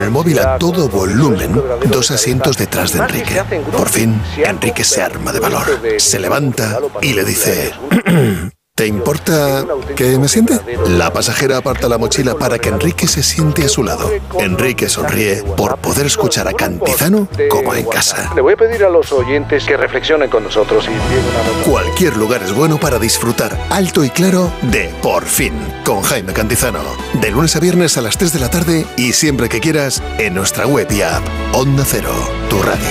El móvil a todo volumen, 2 asientos detrás de Enrique. Por fin, Enrique se arma de valor. Se levanta y le dice... ¿Te importa que me siente? La pasajera aparta la mochila para que Enrique se siente a su lado. Enrique sonríe por poder escuchar a Cantizano como en casa. Le voy a pedir a los oyentes que reflexionen con nosotros. Cualquier lugar es bueno para disfrutar alto y claro de Por Fin, con Jaime Cantizano. De lunes a viernes a las 3 de la tarde y siempre que quieras en nuestra web y app. Onda Cero, tu radio.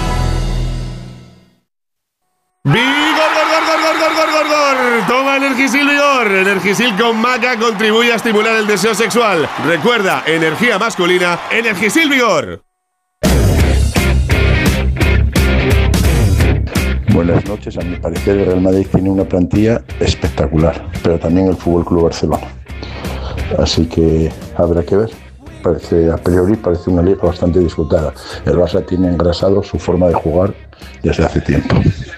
¡Vigor! Toma Energisil Vigor. Energisil con maca contribuye a estimular el deseo sexual. Recuerda, energía masculina, Energisil Vigor. Buenas noches. A mi parecer el Real Madrid tiene una plantilla espectacular, pero también el Fútbol Club Barcelona. Así que habrá que ver. A priori parece una liga bastante disputada. El Barça tiene engrasado su forma de jugar desde hace tiempo.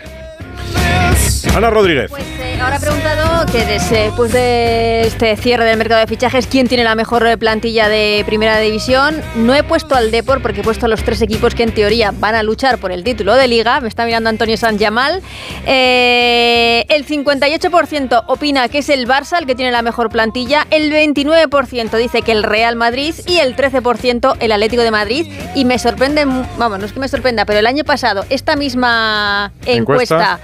Ana Rodríguez. Pues ahora he preguntado que después de este cierre del mercado de fichajes, ¿quién tiene la mejor plantilla de Primera División? No he puesto al Depor porque he puesto a los 3 equipos que en teoría van a luchar por el título de Liga. Me está mirando Antonio Sanyamal. El 58% opina que es el Barça el que tiene la mejor plantilla. El 29% dice que el Real Madrid y el 13% el Atlético de Madrid. Y me sorprende, vamos, no es que me sorprenda, pero el año pasado esta misma encuesta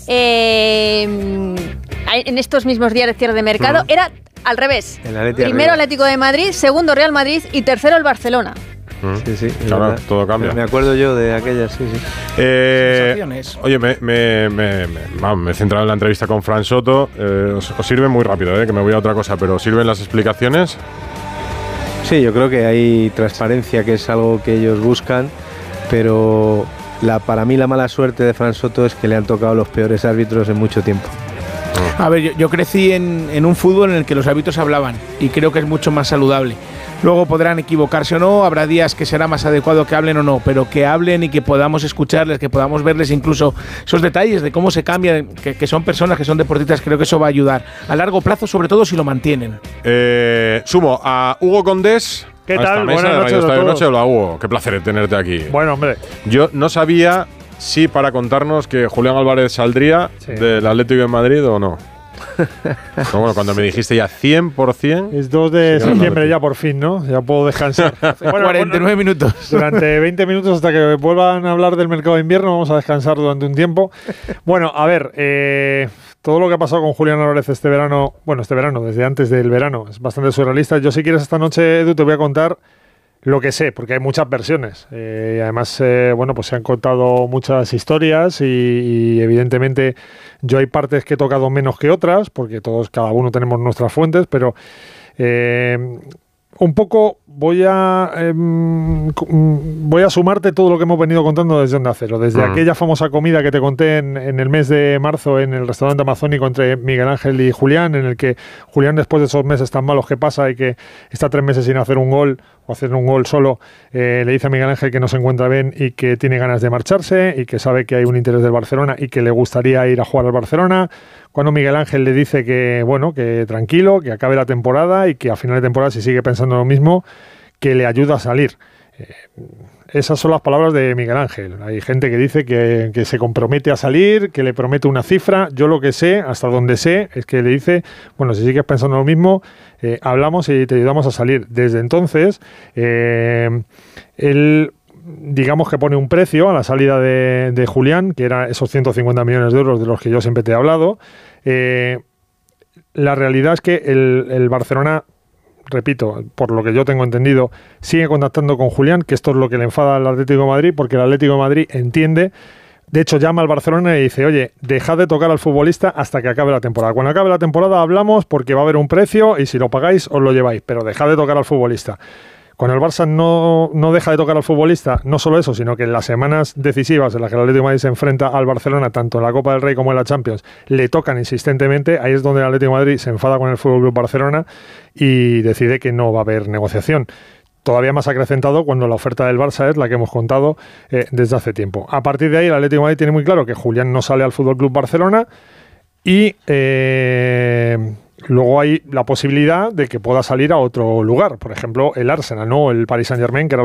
en estos mismos días de cierre de mercado era al revés. Primero Atlético de Madrid, segundo Real Madrid y tercero el Barcelona. Sí, claro, todo cambia. Me acuerdo yo de aquellas, sí. Oye, me he centrado en la entrevista con Fran Soto. Os sirve muy rápido, que me voy a otra cosa, pero ¿sirven las explicaciones? Sí, yo creo que hay transparencia, que es algo que ellos buscan, pero para mí la mala suerte de Fran Soto es que le han tocado los peores árbitros en mucho tiempo. A ver, yo crecí en un fútbol en el que los árbitros hablaban y creo que es mucho más saludable. Luego podrán equivocarse o no, habrá días que será más adecuado que hablen o no, pero que hablen y que podamos escucharles, que podamos verles incluso esos detalles de cómo se cambian, que son personas, que son deportistas, creo que eso va a ayudar. A largo plazo, sobre todo si lo mantienen. Sumo a Hugo Condés. ¿Qué tal? Buenas noches a todos. Hola, Hugo. Qué placer tenerte aquí. Bueno, hombre. Yo no sabía si para contarnos que Julián Álvarez saldría del Atlético de Madrid o no. Pero bueno, cuando me dijiste ya 100%… Es 2 de septiembre ya por fin, ¿no? Ya puedo descansar. Bueno, 49 minutos. Durante 20 minutos hasta que vuelvan a hablar del mercado de invierno, vamos a descansar durante un tiempo. Bueno, a ver, todo lo que ha pasado con Julián Álvarez este verano, desde antes del verano, es bastante surrealista. Yo, si quieres, esta noche, Edu, te voy a contar lo que sé, porque hay muchas versiones. Y además, pues se han contado muchas historias y evidentemente yo hay partes que he tocado menos que otras, porque cada uno tenemos nuestras fuentes, pero un poco voy a sumarte todo lo que hemos venido contando desde Onda Cero, desde aquella famosa comida que te conté en el mes de marzo en el restaurante amazónico entre Miguel Ángel y Julián, en el que Julián, después de esos meses tan malos que pasa y que está 3 meses sin hacer un gol o hacer un gol solo, le dice a Miguel Ángel que no se encuentra bien y que tiene ganas de marcharse y que sabe que hay un interés del Barcelona y que le gustaría ir a jugar al Barcelona. Cuando Miguel Ángel le dice que tranquilo, que acabe la temporada y que a final de temporada, si sigue pensando lo mismo, que le ayuda a salir. Esas son las palabras de Miguel Ángel. Hay gente que dice que se compromete a salir, que le promete una cifra. Yo lo que sé, hasta donde sé, es que le dice, bueno, si sigues pensando lo mismo, hablamos y te ayudamos a salir. Desde entonces, él, digamos que pone un precio a la salida de Julián, que era esos 150 millones de euros de los que yo siempre te he hablado. La realidad es que el Barcelona, repito, por lo que yo tengo entendido, sigue contactando con Julián, que esto es lo que le enfada al Atlético de Madrid, porque el Atlético de Madrid entiende, de hecho llama al Barcelona y dice, oye, dejad de tocar al futbolista hasta que acabe la temporada. Cuando acabe la temporada hablamos porque va a haber un precio y si lo pagáis os lo lleváis, pero dejad de tocar al futbolista. Cuando el Barça no deja de tocar al futbolista, no solo eso, sino que en las semanas decisivas en las que el Atlético de Madrid se enfrenta al Barcelona, tanto en la Copa del Rey como en la Champions, le tocan insistentemente, ahí es donde el Atlético de Madrid se enfada con el Fútbol Club Barcelona y decide que no va a haber negociación. Todavía más acrecentado cuando la oferta del Barça es la que hemos contado desde hace tiempo. A partir de ahí, el Atlético de Madrid tiene muy claro que Julián no sale al Fútbol Club Barcelona y luego hay la posibilidad de que pueda salir a otro lugar, por ejemplo el Arsenal, no el Paris Saint-Germain, que era